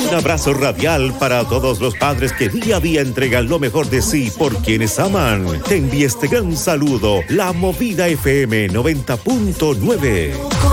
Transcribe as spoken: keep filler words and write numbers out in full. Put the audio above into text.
Un abrazo radial para todos los padres que día a día entregan lo mejor de sí por quienes aman. Te envía este gran saludo, la Movida F M noventa punto nueve.